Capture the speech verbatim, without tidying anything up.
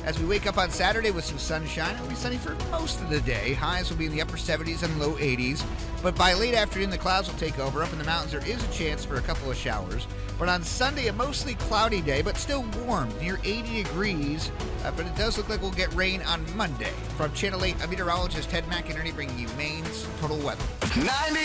As we wake up on Saturday with some sunshine, it'll be sunny for most of the day. Highs will be in the upper seventies and low eighties. But by late afternoon, the clouds will take over. Up in the mountains, there is a chance for a couple of showers. But on Sunday, a mostly cloudy day, but still warm, near eighty degrees. Uh, but it does look like we'll get rain on Monday. From Channel eight, I'm meteorologist Ted McInerney bringing you Maine's Total Weather. ninety